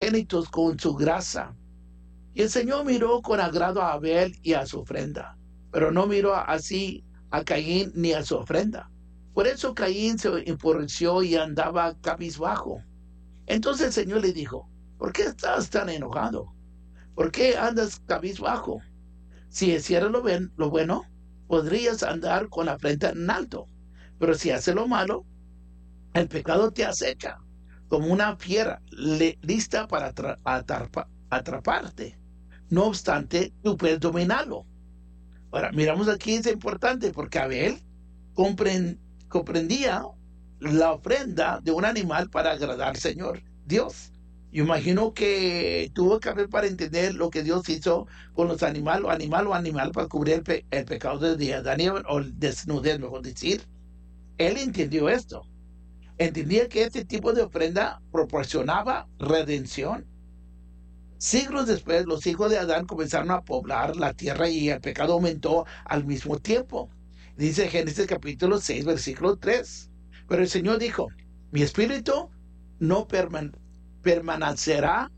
primogénitos con su grasa. Y el Señor miró con agrado a Abel y a su ofrenda, pero no miró así a Caín ni a su ofrenda. Por eso Caín se enfureció y andaba cabizbajo. Entonces el Señor le dijo, ¿por qué estás tan enojado? ¿Por qué andas cabizbajo? Si hicieras lo bueno, podrías andar con la frente en alto. Pero si haces lo malo, el pecado te acecha como una fiera lista para atraparte. No obstante, tú puedes dominarlo. Ahora, miramos aquí, es importante porque Abel comprendía la ofrenda de un animal para agradar al Señor, Dios. Yo imagino que tuvo que haber para entender lo que Dios hizo con los animales, o animal para cubrir el pecado de Adán o el desnudez, mejor decir. Él entendió esto. Entendía que este tipo de ofrenda proporcionaba redención. Siglos después, los hijos de Adán comenzaron a poblar la tierra y el pecado aumentó al mismo tiempo. Dice Génesis capítulo 6, versículo 3. Pero el Señor dijo, mi espíritu no permanecerá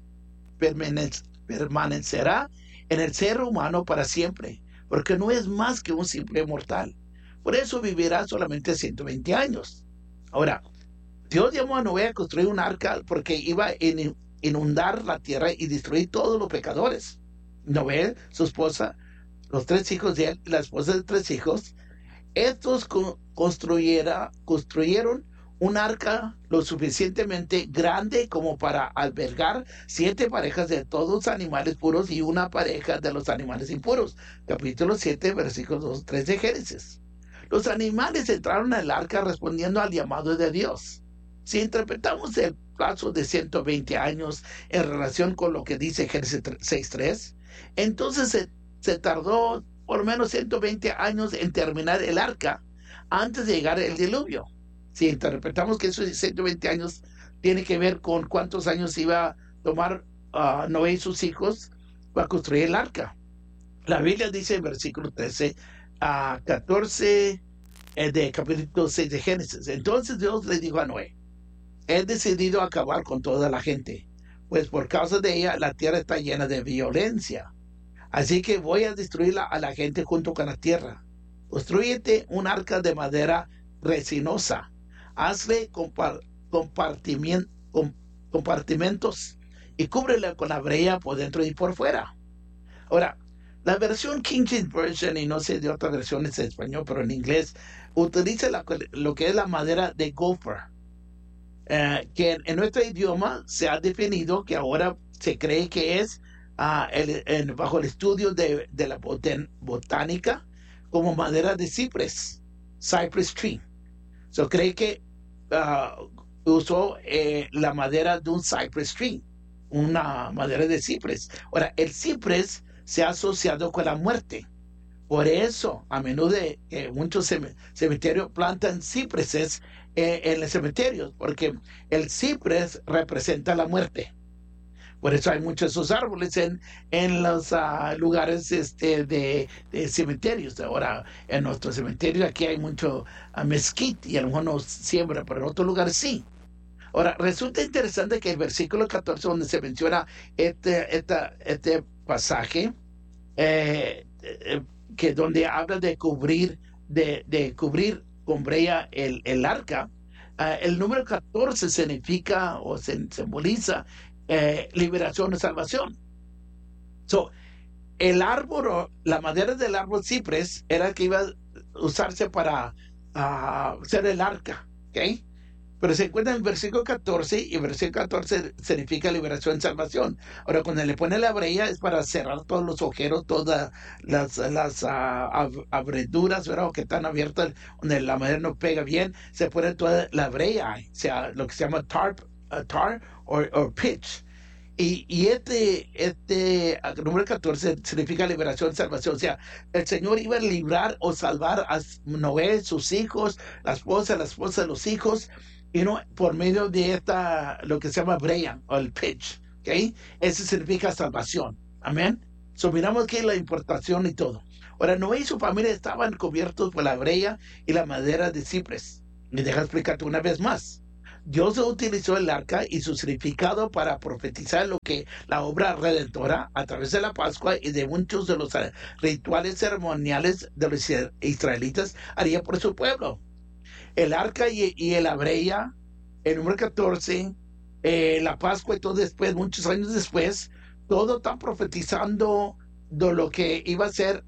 en el ser humano para siempre, porque no es más que un simple mortal. Por eso vivirá solamente 120 años. Ahora, Dios llamó a Noé a construir un arca porque iba a inundar la tierra y destruir todos los pecadores. Noé, su esposa, los 3 hijos de él y la esposa de 3 hijos, estos construyeron un arca lo suficientemente grande como para albergar 7 parejas de todos los animales puros y una pareja de los animales impuros. Capítulo 7, versículos 2, 3 de Génesis. Los animales entraron al arca respondiendo al llamado de Dios. Si interpretamos el plazo de 120 años en relación con lo que dice Génesis 6.3, entonces se tardó por lo menos 120 años en terminar el arca antes de llegar el diluvio. Si interpretamos que esos 120 años tiene que ver con cuántos años iba a tomar Noé y sus hijos para construir el arca. La Biblia dice en versículo 13 a 14 de capítulo 6 de Génesis. Entonces Dios le dijo a Noé, he decidido acabar con toda la gente, pues por causa de ella la tierra está llena de violencia. Así que voy a destruirla a la gente junto con la tierra. Constrúyete un arca de madera resinosa. Hazle compartimentos y cúbrela con la brea por dentro y por fuera. Ahora, la versión King James Version, y no sé de otras versiones en español, pero en inglés, utiliza lo que es la madera de gopher. Que en nuestro idioma se ha definido que ahora se cree que es bajo el estudio de la botánica como madera de cypress tree. So cree que usó la madera de un cypress tree, una madera de ciprés. Ahora, el ciprés se ha asociado con la muerte. Por eso, a menudo muchos cementerios plantan cipreses en los cementerios, porque el ciprés representa la muerte. Por eso hay muchos de esos árboles en los lugares de cementerios. Ahora, en nuestros cementerios aquí hay mucho mezquite y a lo mejor no siembra, pero en otros lugares sí. Ahora, resulta interesante que el versículo 14, donde se menciona este pasaje, que donde habla de cubrir con brea el arca, el número 14 significa o simboliza liberación y salvación. So, el árbol, la madera del árbol ciprés era que iba a usarse para hacer el arca, ¿ok? Pero se encuentra en el versículo 14 y el versículo 14 significa liberación y salvación. Ahora, cuando le pone la brea es para cerrar todos los agujeros, todas las aberturas, ¿verdad? Que están abiertas, donde la madera no pega bien, se pone toda la brea, o sea, lo que se llama tar o pitch. Y este número 14 significa liberación y salvación. O sea, el Señor iba a librar o salvar a Noé, sus hijos, la esposa de los hijos, por medio de lo que se llama brea o el pitch. ¿Okay? Eso significa salvación. Amén. So, miramos aquí la importación y todo. Ahora, Noé y su familia estaban cubiertos por la brea y la madera de ciprés. Y deja explicarte una vez más. Dios utilizó el arca y su significado para profetizar lo que la obra redentora a través de la Pascua y de muchos de los rituales ceremoniales de los israelitas haría por su pueblo. El arca y el abreya, el número 14, la Pascua y todo después, muchos años después, todo está profetizando de lo que iba a ser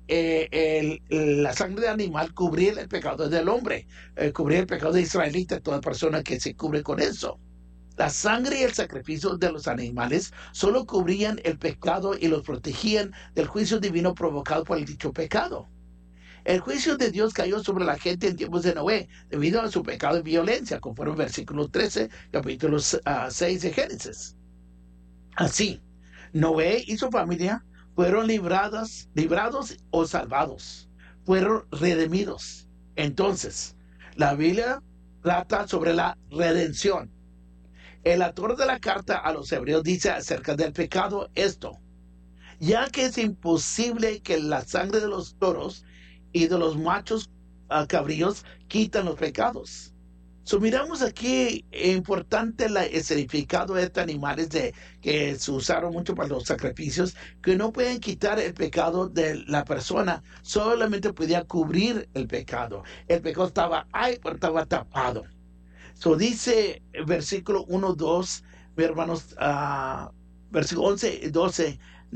la sangre de animal cubrir el pecado del hombre, cubrir el pecado de israelita, toda persona que se cubre con eso. La sangre y el sacrificio de los animales solo cubrían el pecado y los protegían del juicio divino provocado por el dicho pecado. El juicio de Dios cayó sobre la gente en tiempos de Noé debido a su pecado y violencia, conforme al versículo 13, capítulo 6 de Génesis. Así, Noé y su familia fueron librados o salvados, fueron redimidos. Entonces, la Biblia trata sobre la redención. El autor de la carta a los hebreos dice acerca del pecado esto: ya que es imposible que la sangre de los toros y de los machos cabríos quitan los pecados. Miramos aquí importante el significado de estos animales que se usaron mucho para los sacrificios, que no pueden quitar el pecado de la persona, solamente podía cubrir el pecado. El pecado estaba ahí, pero estaba tapado. Dice el versículo 1, 2, mis hermanos, versículo 11 y 12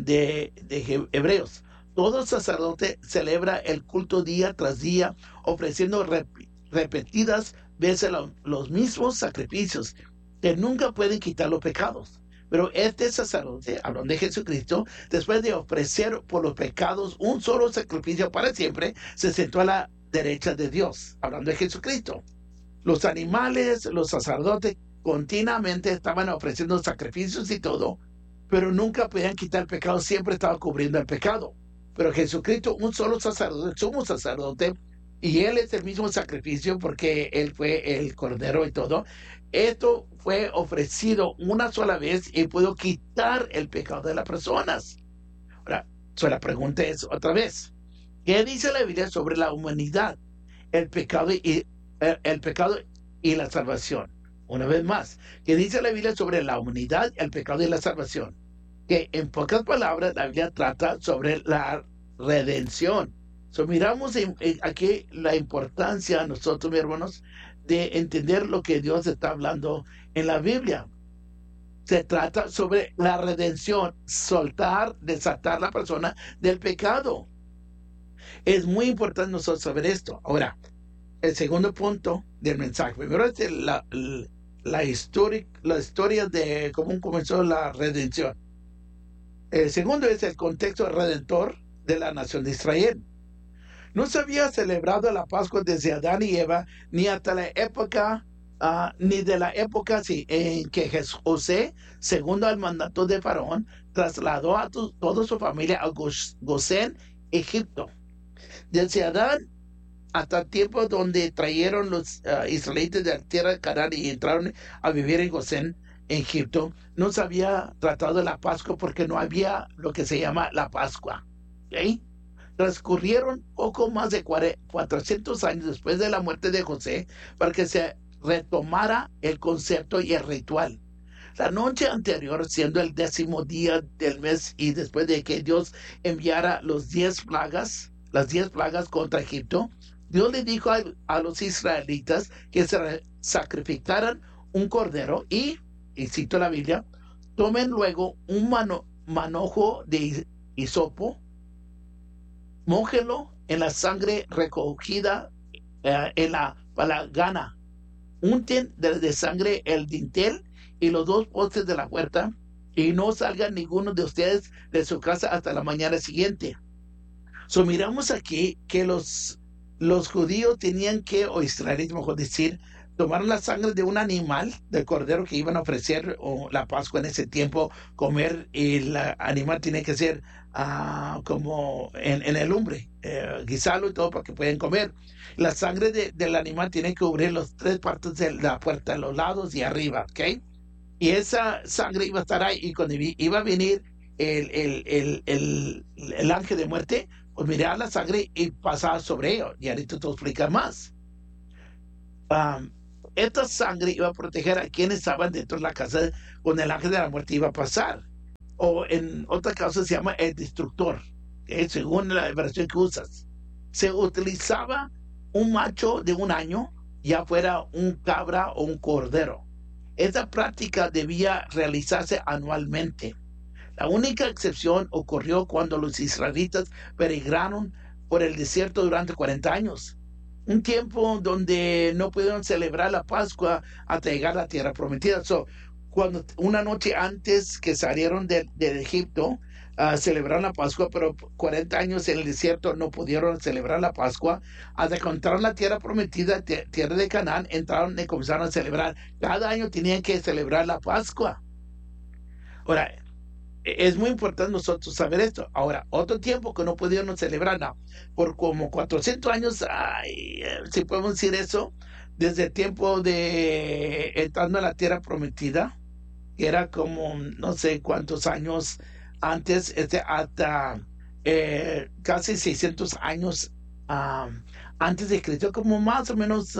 de Hebreos. Todo sacerdote celebra el culto día tras día, ofreciendo repetidas veces los mismos sacrificios que nunca pueden quitar los pecados. Pero este sacerdote, hablando de Jesucristo, después de ofrecer por los pecados un solo sacrificio para siempre, se sentó a la derecha de Dios, hablando de Jesucristo. Los animales, los sacerdotes continuamente estaban ofreciendo sacrificios y todo, pero nunca podían quitar el pecado, siempre estaba cubriendo el pecado. Pero Jesucristo, un solo sacerdote, sumo sacerdote, y Él es el mismo sacrificio porque Él fue el cordero y todo. Esto fue ofrecido una sola vez y pudo quitar el pecado de las personas. Ahora, la pregunta es otra vez, ¿qué dice la Biblia sobre la humanidad, el pecado y la salvación? Una vez más, ¿qué dice la Biblia sobre la humanidad, el pecado y la salvación? Que en pocas palabras la Biblia trata sobre la redención. Miramos aquí la importancia nosotros, mis hermanos, de entender lo que Dios está hablando en la Biblia. Se trata sobre la redención, desatar la persona del pecado. Es muy importante nosotros saber esto. Ahora, el segundo punto del mensaje. Primero es la historia de cómo comenzó la redención. El segundo es el contexto redentor de la nación de Israel. No se había celebrado la Pascua desde Adán y Eva, ni hasta la época, ni de la época en que José, segundo al mandato de Faraón, trasladó a toda su familia a Gosén, Egipto. Desde Adán hasta el tiempo donde trajeron los israelitas de la tierra de Canaán y entraron a vivir en Gosén, en Egipto, no se había tratado la Pascua porque no había lo que se llama la Pascua. ¿Okay? Transcurrieron poco más de 400 años después de la muerte de José para que se retomara el concepto y el ritual. La noche anterior, siendo el 10º día del mes y después de que Dios enviara las 10 plagas contra Egipto, Dios le dijo a los israelitas que se sacrificaran un cordero y cito la Biblia, tomen luego un manojo de hisopo, mójenlo en la sangre recogida en la palangana, unten de sangre el dintel y los 2 postes de la puerta, y no salga ninguno de ustedes de su casa hasta la mañana siguiente. Miramos aquí que los judíos tenían que, o israelíes mejor decir, tomar la sangre de un animal, del cordero que iban a ofrecer o la Pascua en ese tiempo, comer, y el animal tiene que ser como en el lumbre, guisarlo y todo para que puedan comer. La sangre del animal tiene que cubrir las 3 partes de la puerta, los lados y arriba, ¿ok? Y esa sangre iba a estar ahí, y cuando iba a venir el ángel de muerte, pues miraba la sangre y pasaba sobre ello. Y ahorita te voy a explicar más. esta sangre iba a proteger a quienes estaban dentro de la casa donde el ángel de la muerte iba a pasar. O en otra causa se llama el destructor, según la versión que usas. Se utilizaba un macho de 1 año, ya fuera un cabra o un cordero. Esta práctica debía realizarse anualmente. La única excepción ocurrió cuando los israelitas peregrinaron por el desierto durante 40 años. Un tiempo donde no pudieron celebrar la Pascua hasta llegar a la tierra prometida. Cuando una noche antes que salieron de Egipto, celebraron la Pascua, pero 40 años en el desierto no pudieron celebrar la Pascua. Hasta que entraron a la tierra prometida, tierra de Canaán, entraron y comenzaron a celebrar. Cada año tenían que celebrar la Pascua. Ahora, es muy importante nosotros saber esto. Ahora, otro tiempo que no pudieron celebrar, no, por como 400 años, si podemos decir eso, desde el tiempo de entrando a la tierra prometida, que era como no sé cuántos años antes, hasta casi 600 años antes de Cristo, como más o menos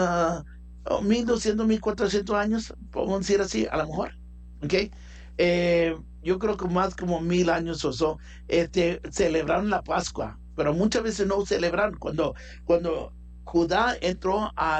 1200, 1400 años, podemos decir así, a lo mejor, ¿ok? Yo creo que más como 1000 años o so, celebraron la Pascua, pero muchas veces no celebraron. Cuando Judá entró a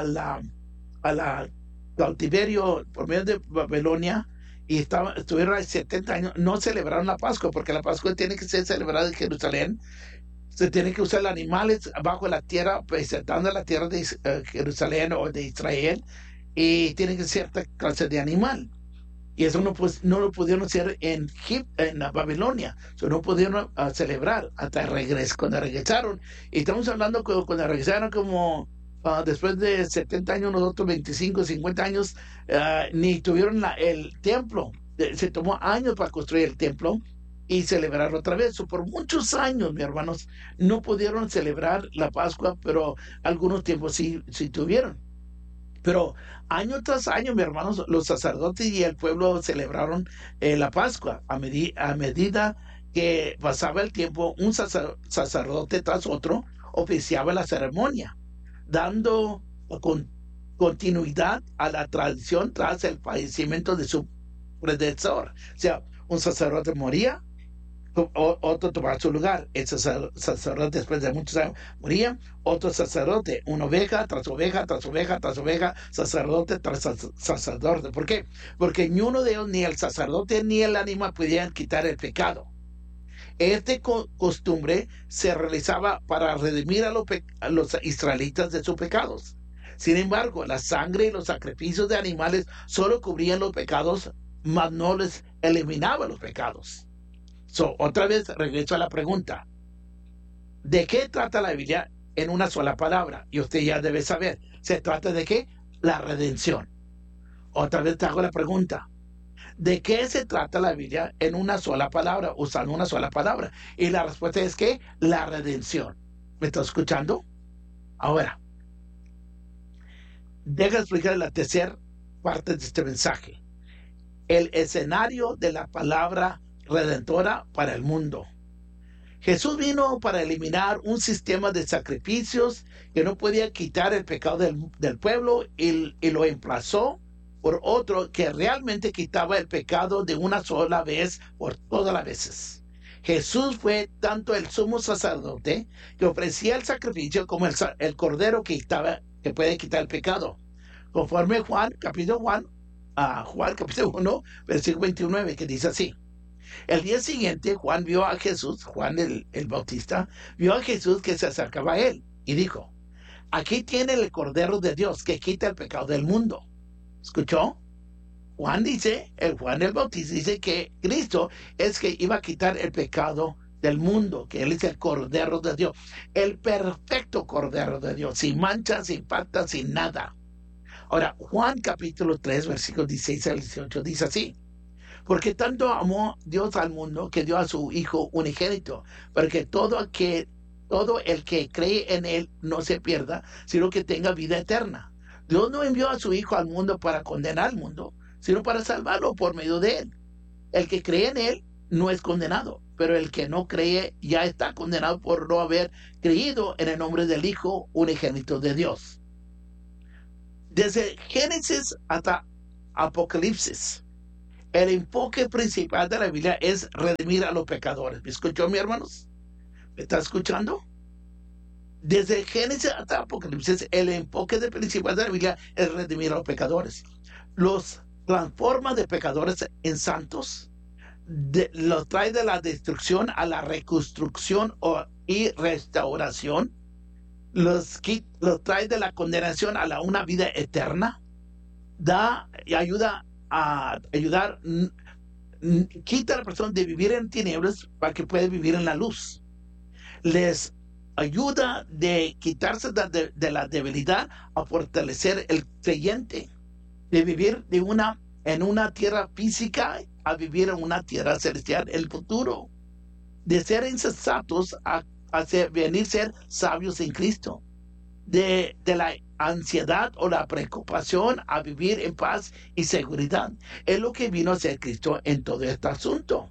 la cautiverio por medio de Babilonia y estuvieron ahí 70 años, no celebraron la Pascua, porque la Pascua tiene que ser celebrada en Jerusalén. Se tiene que usar animales bajo la tierra, presentando la tierra de Jerusalén o de Israel, y tiene que ser cierta clase de animal. Y eso no lo pudieron hacer en la Babilonia. No pudieron celebrar hasta cuando regresaron. Y estamos hablando cuando regresaron como después de 70 años, nosotros 25, 50 años, ni tuvieron el templo. Se tomó años para construir el templo y celebrarlo otra vez. Por muchos años, mis hermanos, no pudieron celebrar la Pascua, pero algunos tiempos sí tuvieron. Pero año tras año, mis hermanos, los sacerdotes y el pueblo celebraron la Pascua. A medida que pasaba el tiempo, un sacerdote tras otro oficiaba la ceremonia, dando continuidad a la tradición tras el fallecimiento de su predecesor. O sea, un sacerdote moría, otro tomaba su lugar. El sacerdote, después de muchos años, moría. Otro sacerdote, una oveja tras oveja, tras oveja, tras oveja, sacerdote tras sacerdote. ¿Por qué? Porque ni uno de ellos, ni el sacerdote ni el ánima, podían quitar el pecado. Costumbre se realizaba para redimir a los israelitas de sus pecados. Sin embargo, la sangre y los sacrificios de animales solo cubrían los pecados, mas no les eliminaban los pecados. Otra vez regreso a la pregunta: ¿de qué trata la Biblia en una sola palabra? Y usted ya debe saber. ¿Se trata de qué? La redención. Otra vez te hago la pregunta: ¿de qué se trata la Biblia en una sola palabra, usando una sola palabra? Y la respuesta es que la redención. ¿Me está escuchando? Ahora, deja explicar la tercera parte de este mensaje. El escenario de la palabra redentora para el mundo. Jesús vino para eliminar un sistema de sacrificios que no podía quitar el pecado del pueblo y lo emplazó por otro que realmente quitaba el pecado de una sola vez por todas las veces. Jesús fue tanto el sumo sacerdote que ofrecía el sacrificio como el cordero que puede quitar el pecado. Conforme Juan capítulo 1, versículo 29, que dice así: el día siguiente, Juan el Bautista, vio a Jesús que se acercaba a él y dijo: aquí tiene el Cordero de Dios que quita el pecado del mundo. ¿Escuchó? Juan el Bautista dice que Cristo es que iba a quitar el pecado del mundo, que Él es el Cordero de Dios, el perfecto Cordero de Dios, sin mancha, sin falta, sin nada. Ahora, Juan capítulo 3, versículos 16 al 18 dice así: porque tanto amó Dios al mundo que dio a su Hijo unigénito, para que todo el que cree en Él no se pierda, sino que tenga vida eterna. Dios no envió a su Hijo al mundo para condenar al mundo, sino para salvarlo por medio de Él. El que cree en Él no es condenado, pero el que no cree ya está condenado por no haber creído en el nombre del Hijo unigénito de Dios. Desde Génesis hasta Apocalipsis, el enfoque principal de la Biblia es redimir a los pecadores. ¿Me escuchó, mi hermanos? ¿Me está escuchando? Desde Génesis hasta Apocalipsis, el enfoque principal de la Biblia es redimir a los pecadores. Los transforma de pecadores en santos, los trae de la destrucción a la reconstrucción y restauración, los trae de la condenación a una vida eterna, da y ayuda a ayudar, quita a la persona de vivir en tinieblas para que pueda vivir en la luz. Les ayuda de quitarse de la debilidad a fortalecer el creyente, de vivir en una tierra física a vivir en una tierra celestial, el futuro, de ser insensatos a venir ser sabios en Cristo, de la ansiedad o la preocupación a vivir en paz y seguridad. Es lo que vino a ser Cristo en todo este asunto.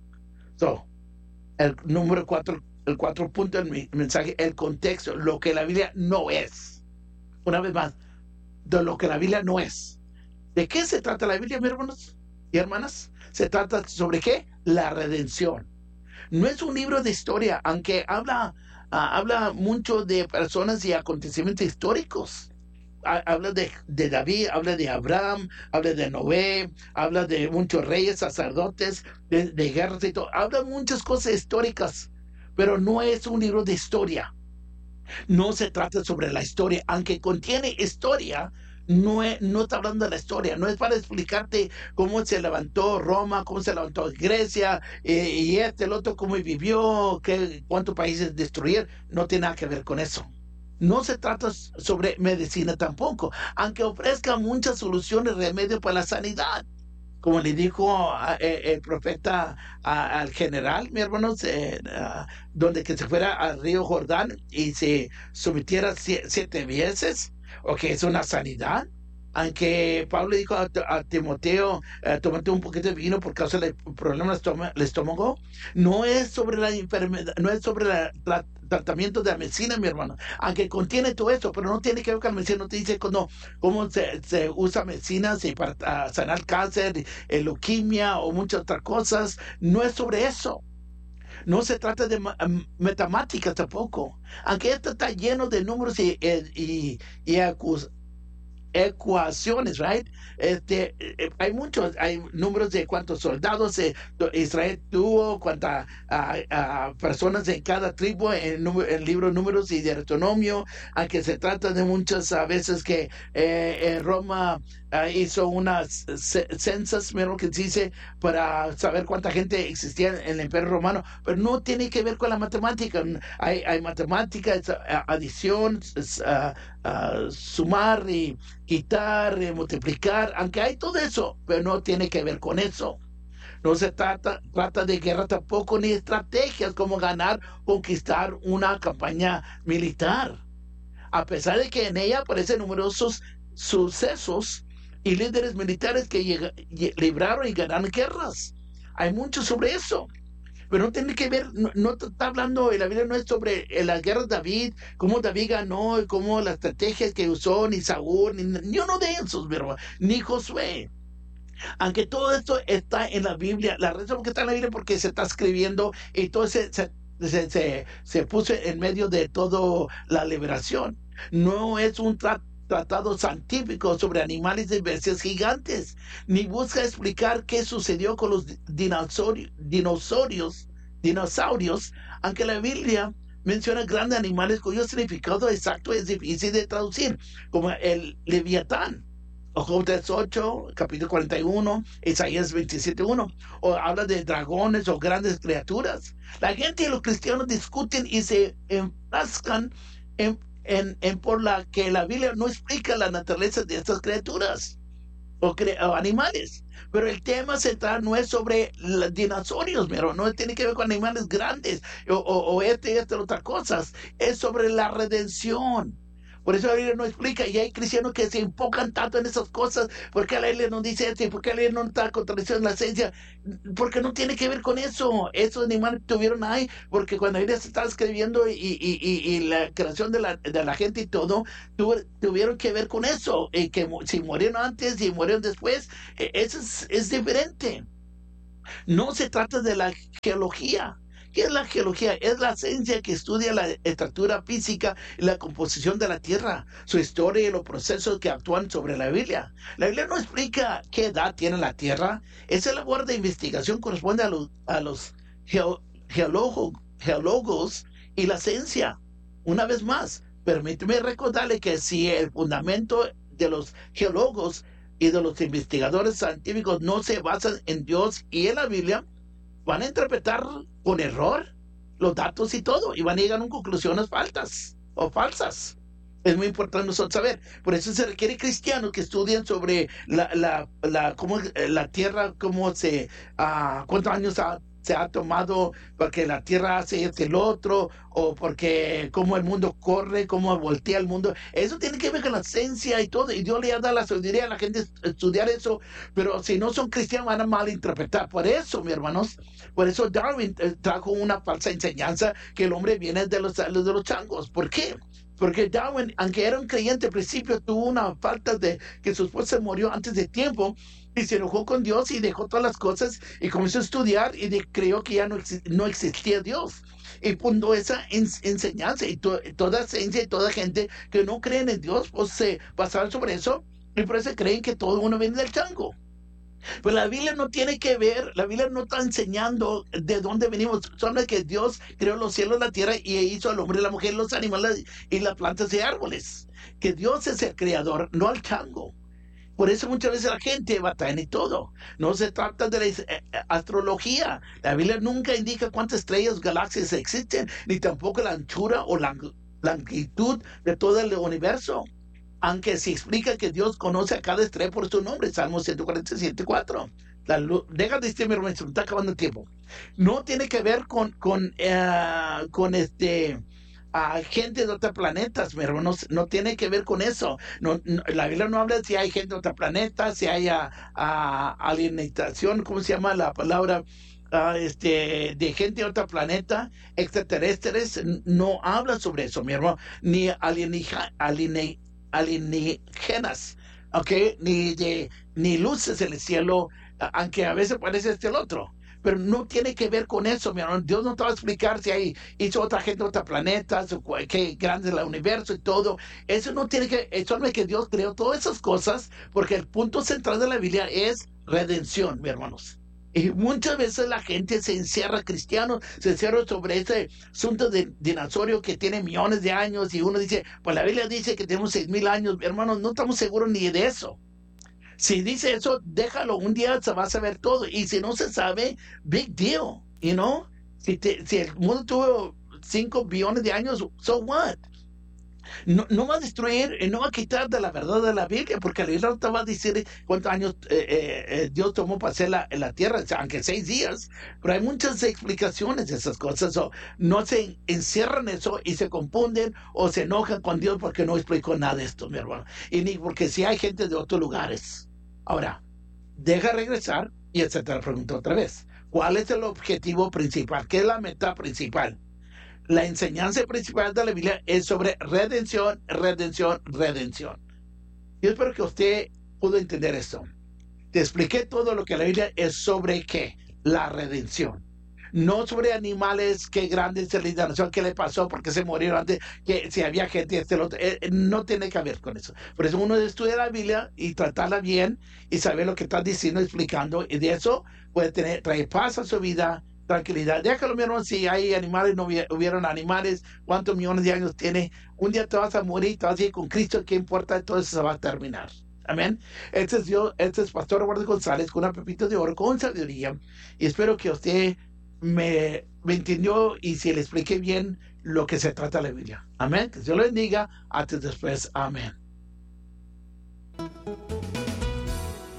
El número 4, el 4 punto del mensaje, el contexto, lo que la Biblia no es. Una vez más, de lo que la Biblia no es. ¿De qué se trata la Biblia, mis hermanos y hermanas? Se trata sobre qué? La redención. No es un libro de historia, aunque habla mucho de personas y acontecimientos históricos. Habla de David, habla de Abraham, habla de Noé, habla de muchos reyes, sacerdotes, de guerras y todo. Habla muchas cosas históricas, pero no es un libro de historia. No se trata sobre la historia, aunque contiene historia. No está hablando de la historia, no es para explicarte cómo se levantó Roma, cómo se levantó Grecia, y el otro cómo vivió, cuántos países destruyeron. No tiene nada que ver con eso. No se trata sobre medicina tampoco, aunque ofrezca muchas soluciones, remedios para la sanidad. Como le dijo el profeta al general, mi hermano, donde que se fuera al río Jordán y se sometiera 7 veces, o que es una sanidad. Aunque Pablo le dijo a Timoteo, tómate un poquito de vino por causa del problema del estómago, no es sobre la enfermedad, no es sobre el tratamiento de la medicina, mi hermano, aunque contiene todo eso, pero no tiene que ver con la medicina, no te dice cómo se usa medicina para sanar cáncer, leuquimia o muchas otras cosas. No es sobre eso. No se trata de matemáticas tampoco, aunque esto está lleno de números y ecuaciones, right? Hay números de cuántos soldados Israel tuvo, cuántas personas en cada tribu, en el libro de Números y de Deuteronomio, aunque se trata de muchas veces que Roma hizo unas censas, mira lo que dice, para saber cuánta gente existía en el Imperio Romano, pero no tiene que ver con la matemática. Hay matemática, adición, sumar y quitar, multiplicar, aunque hay todo eso, pero no tiene que ver con eso. No se trata de guerra tampoco, ni estrategias como ganar, conquistar una campaña militar. A pesar de que en ella aparecen numerosos sucesos y líderes militares que libraron y ganaron guerras. Hay mucho sobre eso. Pero no tiene que ver, no está hablando, la Biblia no es sobre las guerras de David, cómo David ganó, y cómo las estrategias que usó, ni Saúl, ni uno de esos, ni Josué. Aunque todo esto está en la Biblia, la razón por qué está en la Biblia es porque se está escribiendo y todo se puso en medio de toda la liberación. No es un tratado científico sobre animales de bestias gigantes, ni busca explicar qué sucedió con los dinosaurios, aunque la Biblia menciona grandes animales cuyo significado exacto es difícil de traducir, como el Leviatán, o Job 3:8, capítulo 41, Isaías 27:1, o habla de dragones o grandes criaturas. La gente y los cristianos discuten y se enfrascan en por la que la Biblia no explica la naturaleza de estas criaturas o animales. Pero el tema central no es sobre los dinosaurios, pero no tiene que ver con animales grandes o otras cosas. Es sobre la redención. Por eso la Biblia no explica, y hay cristianos que se enfocan tanto en esas cosas. ¿Por qué la Biblia no dice esto? ¿Y por qué la Biblia no está contradiciendo la esencia? Porque no tiene que ver con eso. Esos animales tuvieron ahí, porque cuando la Biblia se estaba escribiendo y la creación de la gente y todo, tuvieron que ver con eso. Y que si murieron antes y murieron después, eso es diferente. No se trata de la geología. ¿Qué es la geología? Es la ciencia que estudia la estructura física y la composición de la Tierra, su historia y los procesos que actúan sobre la Biblia. La Biblia no explica qué edad tiene la Tierra. Esa labor de investigación corresponde a los geólogos y la ciencia. Una vez más, permíteme recordarle que si el fundamento de los geólogos y de los investigadores científicos no se basan en Dios y en la Biblia, van a interpretar con error los datos y todo, y van a llegar a conclusiones falsas. Es muy importante nosotros saber. Por eso se requiere cristianos que estudien sobre cómo la Tierra, cuántos años se ha tomado para que la Tierra hace este y el otro, o porque cómo el mundo corre, cómo voltea el mundo. Eso tiene que ver con la ciencia y todo, y Dios le ha dado la sabiduría a la gente estudiar eso, pero si no son cristianos van a malinterpretar. Por eso, mis hermanos, por eso Darwin trajo una falsa enseñanza que el hombre viene de los changos. ¿Por qué? Porque Darwin, aunque era un creyente al principio, tuvo una falta de que su esposa murió antes de tiempo y se enojó con Dios y dejó todas las cosas y comenzó a estudiar y creyó que ya no existía Dios. Y fundó esa enseñanza y toda ciencia y toda gente que no creen en Dios, pues se basaron sobre eso y por eso creen que todo uno viene del chango. Pues la Biblia no tiene que ver, la Biblia no está enseñando de dónde venimos, solo que Dios creó los cielos, la tierra y hizo al hombre, la mujer, los animales y las plantas y árboles. Que Dios es el creador, no el chango. Por eso muchas veces la gente batalla y todo. No se trata de la astrología. La Biblia nunca indica cuántas estrellas, galaxias existen, ni tampoco la anchura o la longitud de todo el universo. Aunque se explica que Dios conoce a cada estrella por su nombre, Salmo 147:4. Deja de decirme, hermano, se me está acabando el tiempo. No tiene que ver con gente de otros planetas, mi hermano, no tiene que ver con eso. La Biblia no habla si hay gente de otros planetas, si hay alienación, ¿cómo se llama la palabra? De gente de otro planeta, extraterrestres, no habla sobre eso, mi hermano, ni alienígenas, ¿ok? Ni luces en el cielo, aunque a veces parece el otro. Pero no tiene que ver con eso, mi hermano. Dios no te va a explicar si hizo otra gente, otros planetas, qué grande es el universo y todo. Eso no tiene que, eso no es que Dios creó todas esas cosas, porque el punto central de la Biblia es redención, mi hermanos. Y muchas veces la gente se encierra, cristianos, se encierra sobre ese asunto de dinosaurio que tiene millones de años y uno dice, pues la Biblia dice que tenemos 6,000 años, hermanos, no estamos seguros ni de eso. Si dice eso, déjalo, un día se va a saber todo. Y si no se sabe, big deal, you know? Si el mundo tuvo 5 billones de años, so what? No va a destruir y no va a quitar de la verdad de la Biblia, porque la Biblia no te va a decir cuántos años Dios tomó para hacer la tierra, o sea, aunque 6 días, pero hay muchas explicaciones de esas cosas. No se encierran eso y se confunden o se enojan con Dios porque no explicó nada de esto, mi hermano. Y ni porque si hay gente de otros lugares. Ahora, deja regresar y etcétera, pregunta otra vez. ¿Cuál es el objetivo principal? ¿Qué es la meta principal? La enseñanza principal de la Biblia es sobre redención, redención, redención. Yo espero que usted pudo entender esto. Te expliqué todo lo que la Biblia es sobre qué, la redención. No sobre animales, qué grande es la indignación, qué le pasó, porque se murieron antes, que si había gente, no tiene que ver con eso. Por eso uno estudia la Biblia y tratarla bien y saber lo que está diciendo, explicando, y de eso puede traer paz a su vida, tranquilidad. Déjalo, mi hermano, si hay animales, no hubieron animales, cuántos millones de años tiene, un día te vas a morir, te vas a ir con Cristo, ¿qué importa? Todo eso se va a terminar. Amén. Este es Pastor Roberto González con una pepita de oro, con sabiduría, y espero que usted me entendió y si le expliqué bien lo que se trata la Biblia. Amén. Que Dios lo bendiga. Hasta después. Amén.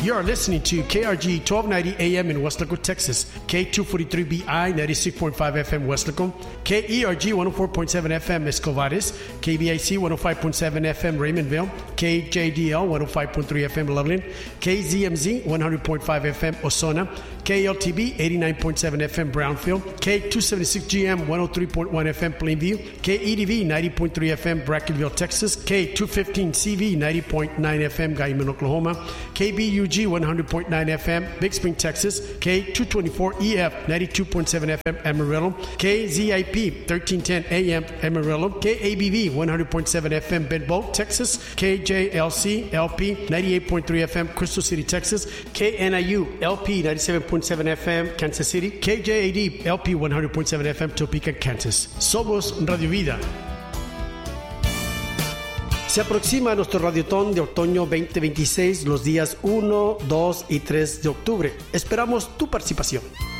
You are listening to KRG 1290 AM in Weslaco, Texas, K243BI 96.5 FM Weslaco, KERG 104.7 FM Escovares, KBIC 105.7 FM Raymondville, KJDL 105.3 FM Loveland, KZMZ 100.5 FM Osona, KLTB 89.7 FM Brownfield, K276GM 103.1 FM Plainview, KEDV 90.3 FM Brackenville, Texas, K215CV 90.9 FM Guyman, Oklahoma, KBUG 100.9 FM Big Spring, Texas, K224EF 92.7 FM Amarillo, KZIP 1310 AM Amarillo, KABV 100.7 FM Bedboe, Texas, KJLC LP 98.3 FM Crystal City, Texas, KNIU LP 97.7 FM Kansas City, KJAD LP 100.7 FM Topeka, Kansas. Somos Radio Vida. Se aproxima nuestro Radiotón de Otoño 2026 los días 1, 2 y 3 de octubre. Esperamos tu participación.